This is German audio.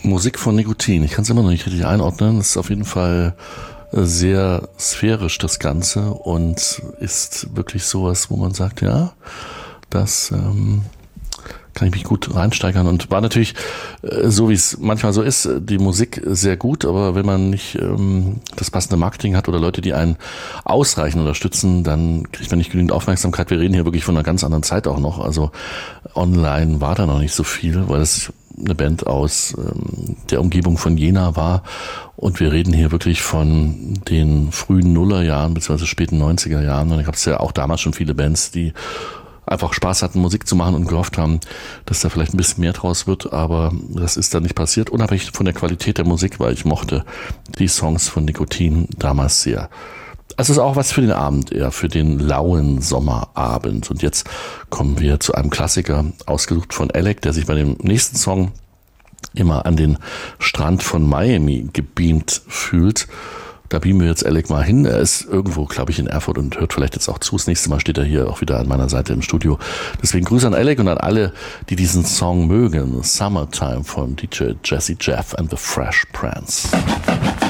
Musik von Nikotin. Ich kann es immer noch nicht richtig einordnen. Es ist auf jeden Fall sehr sphärisch, das Ganze, und ist wirklich sowas, wo man sagt, ja, das kann ich mich gut reinsteigern, und war natürlich, so wie es manchmal so ist, die Musik sehr gut, aber wenn man nicht das passende Marketing hat oder Leute, die einen ausreichend unterstützen, dann kriegt man nicht genügend Aufmerksamkeit. Wir reden hier wirklich von einer ganz anderen Zeit auch noch, also online war da noch nicht so viel, weil es eine Band aus der Umgebung von Jena war, und wir reden hier wirklich von den frühen Nullerjahren bzw. späten 90er Jahren, und da gab es ja auch damals schon viele Bands, die einfach Spaß hatten, Musik zu machen und gehofft haben, dass da vielleicht ein bisschen mehr draus wird, aber das ist dann nicht passiert, unabhängig von der Qualität der Musik, weil ich mochte die Songs von Nikotin damals sehr. Es ist auch was für den Abend, eher für den lauen Sommerabend. Und jetzt kommen wir zu einem Klassiker, ausgesucht von Alec, der sich bei dem nächsten Song immer an den Strand von Miami gebeamt fühlt. Da beamen wir jetzt Alec mal hin. Er ist irgendwo, glaube ich, in Erfurt und hört vielleicht jetzt auch zu. Das nächste Mal steht er hier auch wieder an meiner Seite im Studio. Deswegen Grüße an Alec und an alle, die diesen Song mögen. Summertime von DJ Jazzy Jeff and the Fresh Prince.